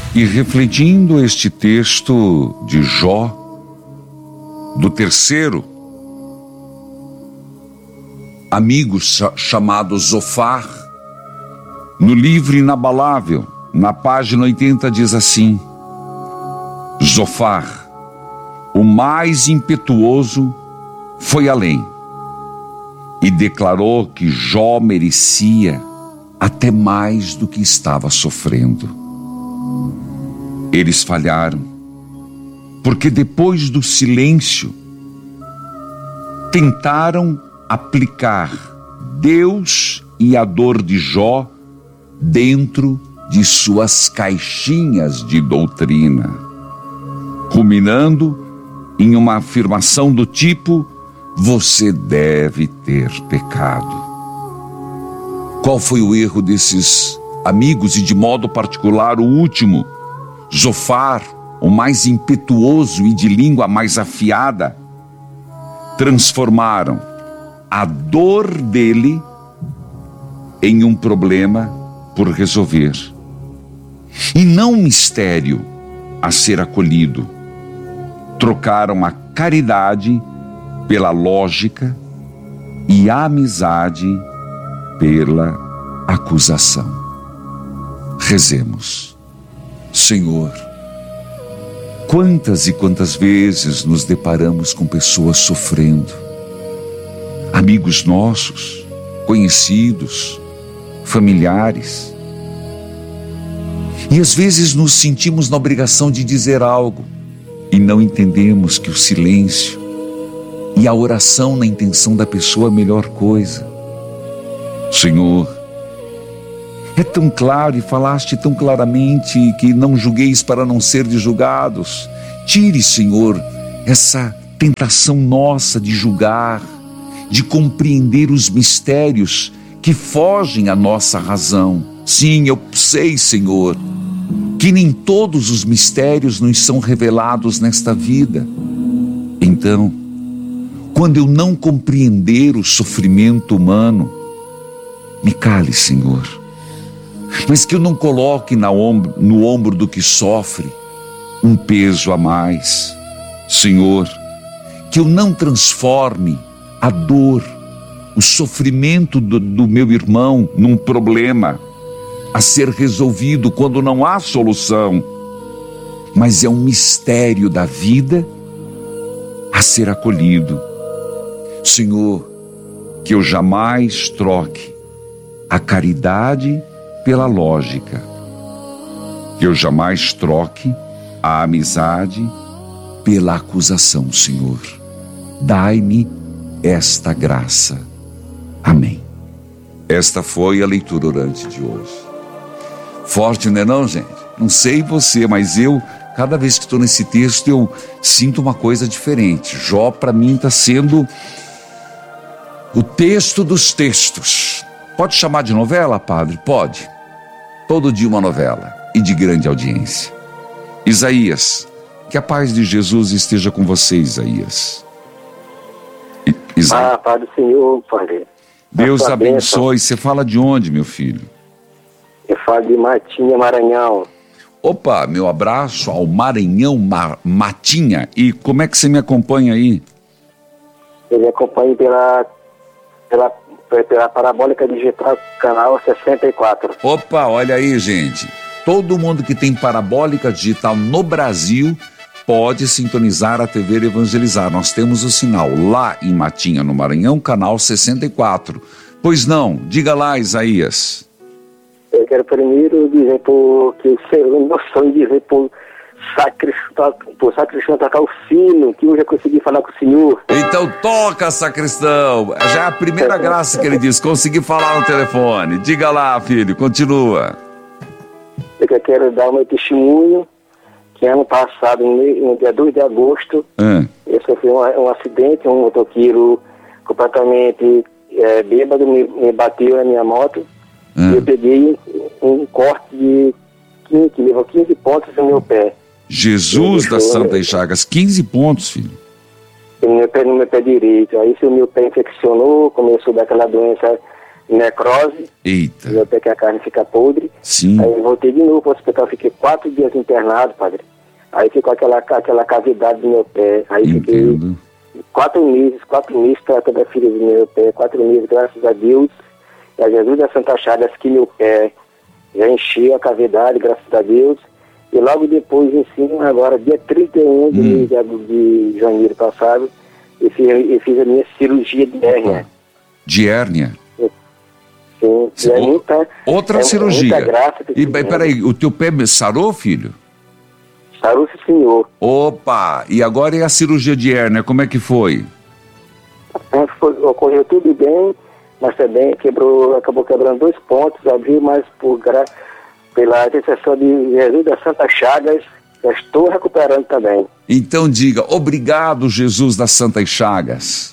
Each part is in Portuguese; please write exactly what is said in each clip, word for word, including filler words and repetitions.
E refletindo este texto de Jó, do terceiro amigo chamado Zofar, no livro Inabalável, na página oitenta, diz assim: Zofar, o mais impetuoso, foi além e declarou que Jó merecia até mais do que estava sofrendo. Eles falharam, porque depois do silêncio, tentaram aplicar Deus e a dor de Jó dentro de suas caixinhas de doutrina, culminando em uma afirmação do tipo: você deve ter pecado. Qual foi o erro desses amigos e, de modo particular, o último, Zofar, o mais impetuoso e de língua mais afiada? Transformaram a dor dele em um problema por resolver, e não um mistério a ser acolhido. Trocaram a caridade pela lógica e a amizade pela acusação. Rezemos. Senhor, quantas e quantas vezes nos deparamos com pessoas sofrendo, amigos nossos, conhecidos, familiares, e às vezes nos sentimos na obrigação de dizer algo e não entendemos que o silêncio e a oração na intenção da pessoa é a melhor coisa. Senhor, é tão claro e falaste tão claramente que não julgueis para não ser de julgados. Tire, Senhor, essa tentação nossa de julgar, de compreender os mistérios que fogem à nossa razão. Sim, eu sei, Senhor, que nem todos os mistérios nos são revelados nesta vida. Então, quando eu não compreender o sofrimento humano, me cale, Senhor, mas que eu não coloque na ombro, no ombro do que sofre um peso a mais. Senhor, que eu não transforme a dor, o sofrimento do, do meu irmão num problema a ser resolvido quando não há solução, mas é um mistério da vida a ser acolhido. Senhor, que eu jamais troque a caridade pela lógica, que eu jamais troque a amizade pela acusação, Senhor. Dai-me esta graça. Amém. Esta foi a leitura orante de hoje. Forte, não é não, gente? Não sei você, mas eu, cada vez que estou nesse texto, eu sinto uma coisa diferente. Jó, para mim, está sendo o texto dos textos. Pode chamar de novela, padre? Pode. Todo dia uma novela, e de grande audiência. Isaías, que a paz de Jesus esteja com você, Isaías. Isaías. Ah, Pai do Senhor, Padre. Deus abençoe. Você fala de onde, meu filho? Eu falo de Matinha, Maranhão. Opa, meu abraço ao Maranhão, Mar... Matinha. E como é que você me acompanha aí? Eu me acompanho pela, pela, pela Parabólica Digital, canal sessenta e quatro. Opa, olha aí, gente. Todo mundo que tem Parabólica Digital no Brasil pode sintonizar a T V Evangelizar. Nós temos o sinal lá em Matinha, no Maranhão, canal sessenta e quatro. Pois não, diga lá, Isaías. Eu quero primeiro dizer por, que o meu sonho de dizer por sacristão, por sacristão tocar o sino, que hoje eu consegui falar com o senhor. Então toca, sacristão. Já é a primeira graça que ele diz, consegui falar no telefone. Diga lá, filho, continua. Eu quero dar o meu testemunho, que ano passado, no dia dois de agosto, hum. eu sofri um, um acidente, um motoqueiro completamente é, bêbado me, me bateu na minha moto. Hum. E eu peguei um corte de quinze, que levou quinze pontos no meu pé. Jesus das Santas Chagas, quinze pontos, filho? No meu pé, no meu pé direito. Aí o meu pé infeccionou, começou a dar aquela doença necrose. Eita. Meu pé que a carne fica podre. Sim. Aí eu voltei de novo para o hospital, fiquei quatro dias internado, padre. Aí ficou aquela, aquela cavidade no meu pé. Aí Entendo. fiquei quatro meses, quatro meses tratando a ferida do meu pé, quatro meses, graças a Deus. E a Jesus da Santa Chagas, que meu pé já encheu a cavidade, graças a Deus. E logo depois, em cima, agora, dia trinta e um de, hum. de, de janeiro passado, eu fiz, eu fiz a minha cirurgia de hérnia. De hérnia? Sim. Sim. É muita, Outra é, cirurgia. É muita graça. E peraí, o teu pé sarou, filho? Sarou, sim, senhor. Opa! E agora é a cirurgia de hérnia, como é que foi? foi ocorreu tudo bem, mas também quebrou, acabou quebrando dois pontos, abriu, mas por graça. Pela intercessão de Jesus das Santas Chagas, já estou recuperando também. Então diga, obrigado, Jesus das Santas Chagas.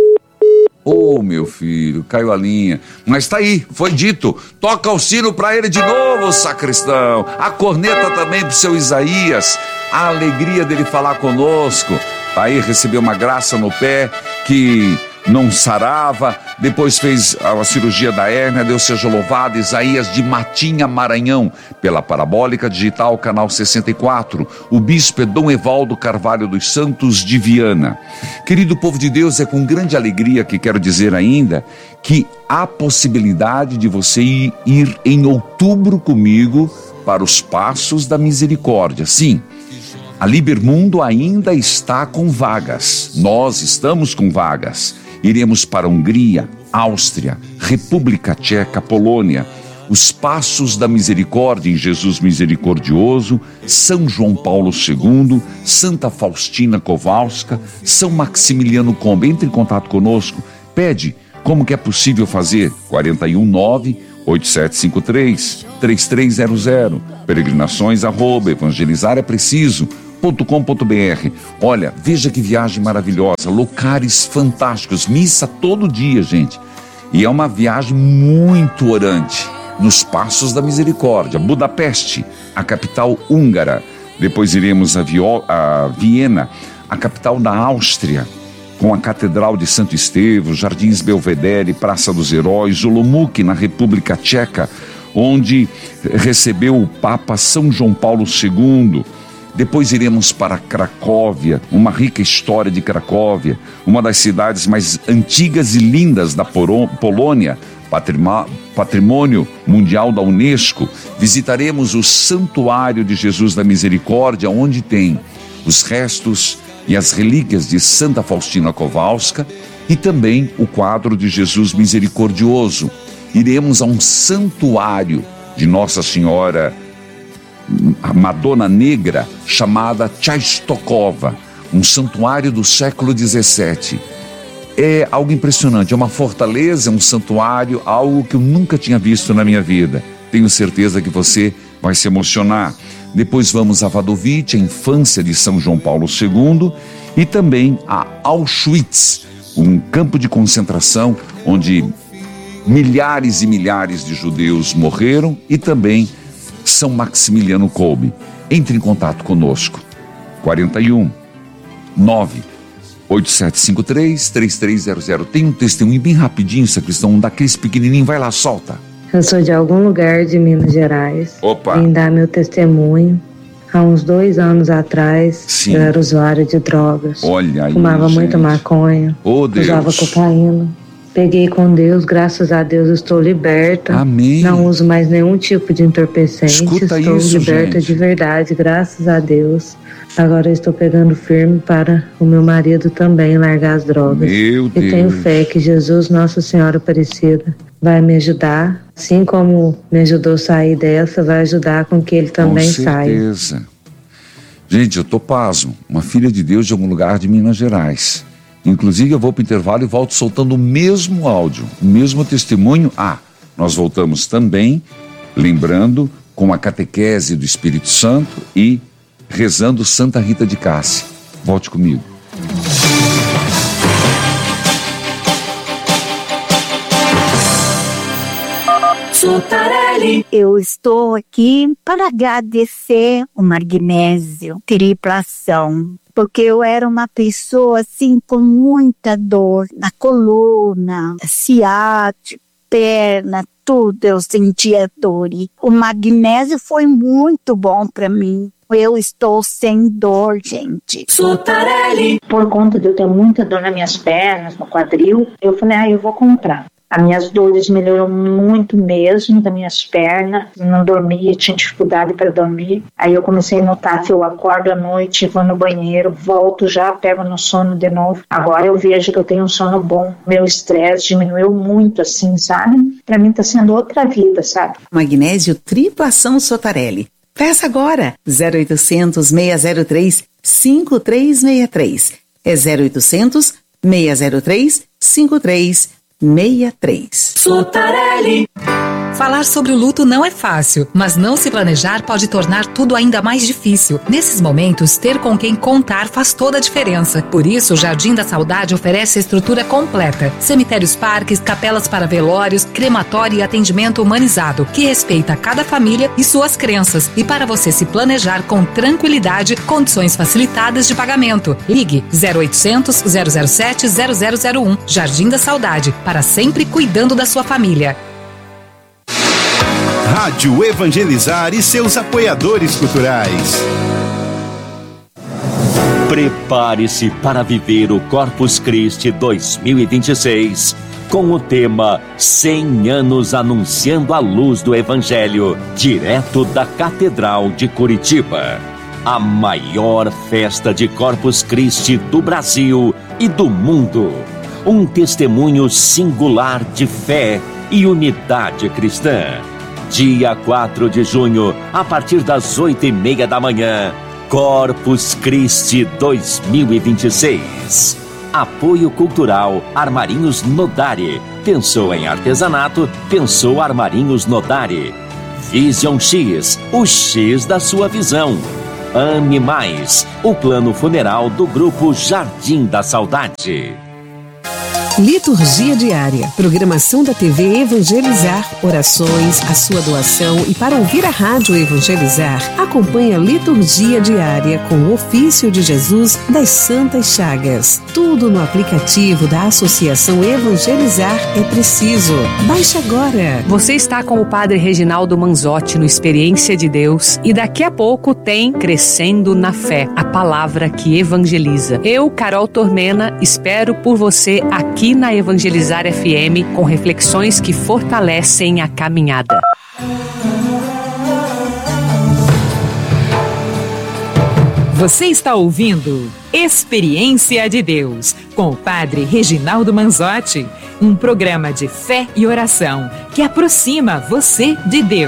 Oh, meu filho, caiu a linha. Mas tá aí, foi dito. Toca o sino para ele de novo, sacristão. A corneta também pro seu Isaías. A alegria dele falar conosco. Tá aí, recebeu uma graça no pé que não sarava, depois fez a cirurgia da hérnia, Deus seja louvado. Isaías de Matinha, Maranhão, pela Parabólica Digital, canal sessenta e quatro, o bispo é Dom Evaldo Carvalho dos Santos de Viana. Querido povo de Deus, é com grande alegria que quero dizer ainda que há possibilidade de você ir, ir em outubro comigo para os Passos da Misericórdia. Sim, a Libermundo ainda está com vagas, nós estamos com vagas. Iremos para a Hungria, Áustria, República Tcheca, Polônia, os Passos da Misericórdia em Jesus Misericordioso, São João Paulo segundo, Santa Faustina Kowalska, São Maximiliano Kolbe. Entre em contato conosco, pede como que é possível fazer. quatro um nove, oito sete cinco três, três três zero zero, peregrinações arroba evangelizar é preciso ponto com ponto br. Olha, veja que viagem maravilhosa, lugares fantásticos, missa todo dia, gente. E é uma viagem muito orante, nos Passos da Misericórdia. Budapeste, a capital húngara. Depois iremos a, Vio, a Viena, a capital da Áustria, com a Catedral de Santo Estevão, Jardins Belvedere, Praça dos Heróis, Olomouc, na República Tcheca, onde recebeu o Papa São João Paulo segundo. Depois iremos para Cracóvia, uma rica história de Cracóvia, uma das cidades mais antigas e lindas da Polônia, patrimônio mundial da Unesco. Visitaremos o Santuário de Jesus da Misericórdia, onde tem os restos e as relíquias de Santa Faustina Kowalska e também o quadro de Jesus Misericordioso. Iremos a um santuário de Nossa Senhora a Madonna Negra, chamada Chaistokova, um santuário do século dezessete. É algo impressionante, é uma fortaleza, é um santuário, algo que eu nunca tinha visto na minha vida. Tenho certeza que você vai se emocionar. Depois vamos a Wadowice, a infância de São João Paulo segundo, e também a Auschwitz, um campo de concentração onde milhares e milhares de judeus morreram, e também São Maximiliano Kolbe. Entre em contato conosco. quatro um nove, oito sete cinco três, três três zero zero. Tem um testemunho bem rapidinho, sacristão, um daqueles pequenininhos. Vai lá, solta. Eu sou de algum lugar de Minas Gerais. Opa. Vim dar meu testemunho. Há uns dois anos atrás, Sim. eu era usuária de drogas. Olha aí, Fumava gente. muita maconha. Oh, Deus. Usava cocaína. Peguei com Deus, graças a Deus estou liberta. Amém. Não uso mais nenhum tipo de entorpecente. Escuta estou isso, liberta gente. de verdade, graças a Deus. Agora estou pegando firme para o meu marido também largar as drogas. Meu Deus. E tenho fé que Jesus, Nossa Senhora Aparecida, vai me ajudar. Assim como me ajudou a sair dessa, vai ajudar com que ele também saia. Com certeza. Saia. Gente, eu tô pasmo. Uma filha de Deus de algum lugar de Minas Gerais. Inclusive eu vou para o intervalo e volto soltando o mesmo áudio, o mesmo testemunho. Ah, nós voltamos também, lembrando, com a catequese do Espírito Santo e rezando Santa Rita de Cássia. Volte comigo. Eu estou aqui para agradecer o magnésio, triplação. Porque eu era uma pessoa assim com muita dor na coluna, ciático, perna, tudo eu sentia dor. E o magnésio foi muito bom para mim. Eu estou sem dor, gente. Sotarelli. Por conta de eu ter muita dor nas minhas pernas, no quadril, eu falei, ah, eu vou comprar. As minhas dores melhoraram muito mesmo, das minhas pernas. Não dormia, tinha dificuldade para dormir. Aí eu comecei a notar que eu acordo à noite, vou no banheiro, volto já, pego no sono de novo. Agora eu vejo que eu tenho um sono bom. Meu estresse diminuiu muito, assim, sabe? Para mim tá sendo outra vida, sabe? Magnésio Triplação Sotarelli. Peça agora, zero oitocentos, seis zero três, cinco três seis três. É zero oitocentos, seis zero três, cinco três seis três. Sotarelli. Falar sobre o luto não é fácil, mas não se planejar pode tornar tudo ainda mais difícil. Nesses momentos, ter com quem contar faz toda a diferença. Por isso, o Jardim da Saudade oferece a estrutura completa. Cemitérios, parques, capelas para velórios, crematório e atendimento humanizado, que respeita cada família e suas crenças. E para você se planejar com tranquilidade, condições facilitadas de pagamento. Ligue zero oitocentos, zero zero sete, zero zero zero um. Jardim da Saudade, para sempre cuidando da sua família. Rádio Evangelizar e seus apoiadores culturais. Prepare-se para viver o Corpus Christi dois mil e vinte e seis com o tema cem anos anunciando a luz do Evangelho, direto da Catedral de Curitiba. A maior festa de Corpus Christi do Brasil e do mundo. Um testemunho singular de fé e unidade cristã. Dia quatro de junho, a partir das oito e meia da manhã, Corpus Christi dois mil e vinte e seis. Apoio Cultural Armarinhos Nodari. Pensou em artesanato? Pensou Armarinhos Nodari. Vision X, o X da sua visão. Ame Mais, o plano funeral do Grupo Jardim da Saudade. Liturgia Diária, programação da T V Evangelizar, orações, a sua doação e para ouvir a Rádio Evangelizar, acompanhe a Liturgia Diária com o ofício de Jesus das Santas Chagas. Tudo no aplicativo da Associação Evangelizar é preciso. Baixe agora. Você está com o Padre Reginaldo Manzotti no Experiência de Deus e daqui a pouco tem Crescendo na Fé, a palavra que evangeliza. Eu, Carol Tormena, espero por você aqui na Evangelizar F M com reflexões que fortalecem a caminhada. Você está ouvindo Experiência de Deus com o Padre Reginaldo Manzotti, um programa de fé e oração que aproxima você de Deus.